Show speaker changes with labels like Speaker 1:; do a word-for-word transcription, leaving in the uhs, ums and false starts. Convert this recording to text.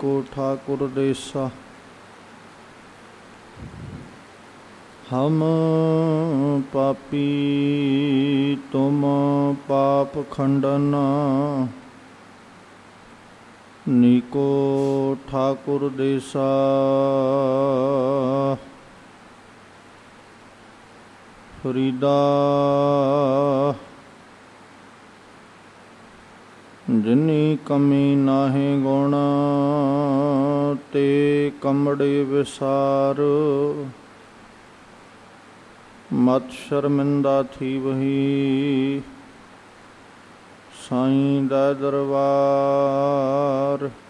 Speaker 1: नीको ठाकुर देसा। हम पापी तुम पाप खंडन, नीको ठाकुर देसा। फरीदा जिनी कमी नाहे गुण, ते कमड़े विसार। मत शर्मिंदा थी वही, साईं दा दरबार।